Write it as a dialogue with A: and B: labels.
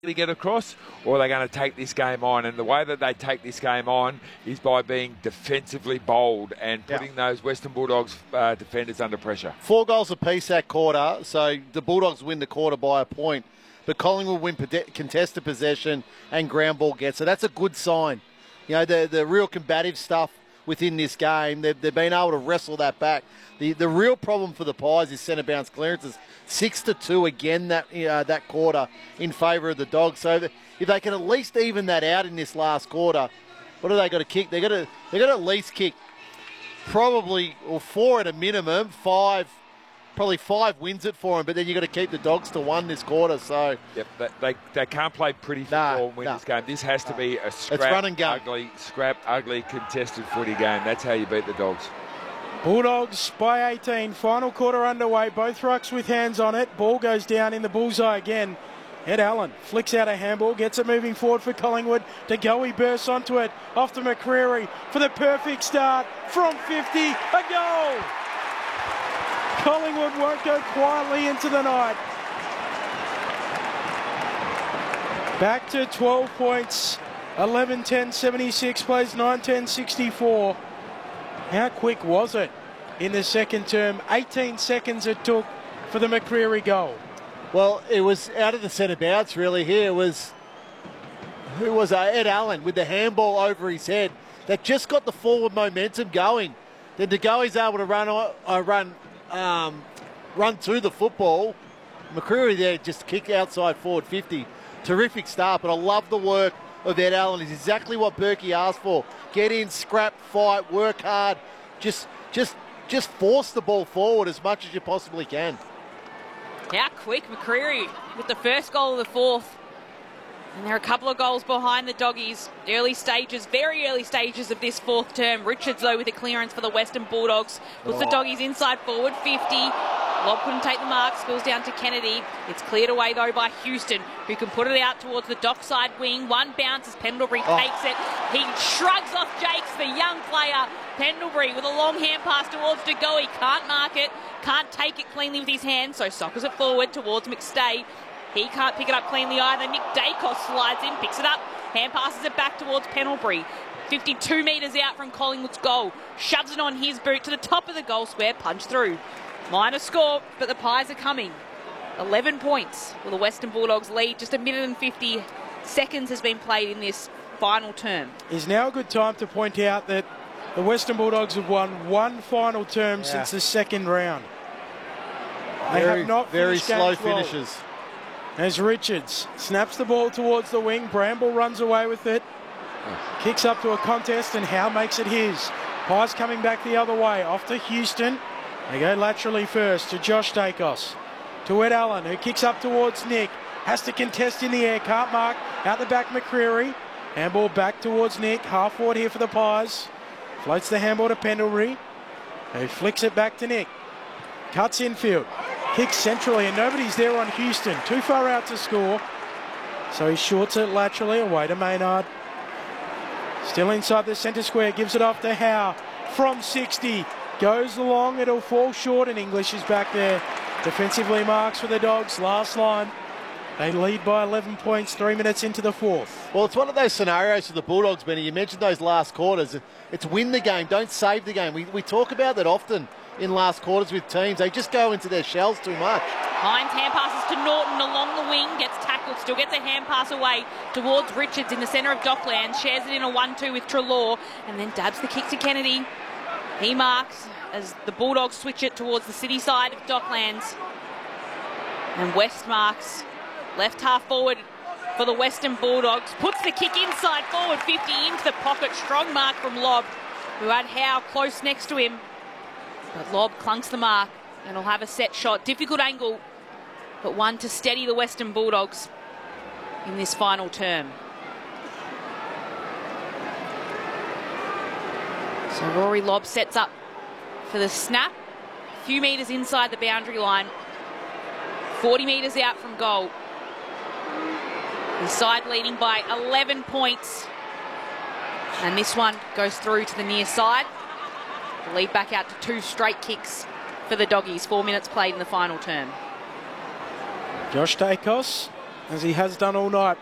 A: to get across, or they're going to take this game on. And the way that they take this game on is by being defensively bold and putting those Western Bulldogs defenders under pressure.
B: 4 goals apiece that quarter, so the Bulldogs win the quarter by a point. But Collingwood win contested possession and ground ball gets. So that's a good sign. You know, the real combative stuff within this game, they've been able to wrestle that back. The real problem for the Pies is centre bounce clearances. 6-2 again that quarter in favour of the Dogs. So if they can at least even that out in this last quarter, what have they got to kick? They got to at least kick probably, or 4 at a minimum, 5. Probably 5 wins it for them, but then you've got to keep the Dogs to 1 this quarter. So
A: yep, they can't play pretty football and win this game. This has to be a ugly contested footy game. That's how you beat the Dogs.
C: Bulldogs by 18. Final quarter underway. Both rucks with hands on it. Ball goes down in the bullseye again. Ed Allen flicks out a handball, gets it moving forward for Collingwood. De Goey bursts onto it. Off to McCreary for the perfect start from 50. A goal! Collingwood won't go quietly into the night. Back to 12 points. 11-10-76 plays 9-10-64. How quick was it in the second term? 18 seconds it took for the McCreary goal.
B: Well, it was out of the centre bounce really here. It was, who was Ed Allen with the handball over his head that just got the forward momentum going. Then De Goey's able to run to the football. McCreary there just kick outside forward 50. Terrific start, but I love the work of Ed Allen. It's exactly what Berkey asked for. Get in, scrap, fight, work hard. Just force the ball forward as much as you possibly can.
D: How quick McCreary with the first goal of the fourth. And there are a couple of goals behind the Doggies. Early stages, very early stages of this fourth term. Richards, though, with a clearance for the Western Bulldogs. Puts the Doggies inside forward, 50. Lobb couldn't take the mark, spills down to Kennedy. It's cleared away, though, by Houston, who can put it out towards the dockside wing. One bounces, Pendlebury takes it. He shrugs off Jakes, the young player. Pendlebury with a long hand pass towards De Goey. Can't mark it, can't take it cleanly with his hands, so sockers it forward towards McStay. He can't pick it up cleanly either. Nick Dacos slides in, picks it up, hand passes it back towards Pendlebury. 52 metres out from Collingwood's goal. Shoves it on his boot to the top of the goal square, punch through. Minor score, but the Pies are coming. 11 points will the Western Bulldogs lead. Just a minute and 50 seconds has been played in this final term.
C: Is now a good time to point out that the Western Bulldogs have won 1 final term since the second round. They have not
B: very slow finishes.
C: As Richards snaps the ball towards the wing, Bramble runs away with it, kicks up to a contest, and Howe makes it his. Pies coming back the other way, off to Houston. They go laterally first to Josh Dacos, to Ed Allen, who kicks up towards Nick, has to contest in the air, can't mark, out the back McCreary, handball back towards Nick, half forward here for the Pies, floats the handball to Pendlebury, who flicks it back to Nick, cuts infield, kicks centrally, and nobody's there on Houston. Too far out to score. So he shorts it laterally away to Maynard. Still inside the centre square. Gives it off to Howe from 60. Goes along. It'll fall short, and English is back there. Defensively marks for the Dogs. Last line. They lead by 11 points, 3 minutes into the fourth.
B: Well, it's one of those scenarios for the Bulldogs, Benny. You mentioned those last quarters. It's win the game, don't save the game. We talk about that often in last quarters with teams. They just go into their shells too much.
D: Hines hand passes to Norton along the wing, gets tackled, still gets a hand pass away towards Richards in the centre of Docklands, shares it in a 1-2 with Treloar, and then dabs the kick to Kennedy. He marks as the Bulldogs switch it towards the city side of Docklands. And West marks left half forward for the Western Bulldogs, puts the kick inside forward, 50 into the pocket, strong mark from Lobb, who had Howe close next to him. But Lobb clunks the mark and will have a set shot. Difficult angle, but one to steady the Western Bulldogs in this final term. So Rory Lobb sets up for the snap. A few metres inside the boundary line. 40 metres out from goal. The side leading by 11 points. And this one goes through to the near side. The lead back out to 2 straight kicks for the Doggies. 4 minutes played in the final term.
C: Josh Dacos as he has done all night.